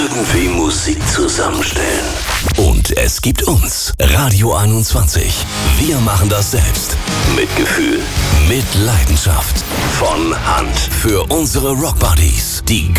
Irgendwie Musik zusammenstellen. Und es gibt uns, Radio 21. Wir machen das selbst. Mit Gefühl, mit Leidenschaft. Von Hand. Für unsere Rockbuddies. Die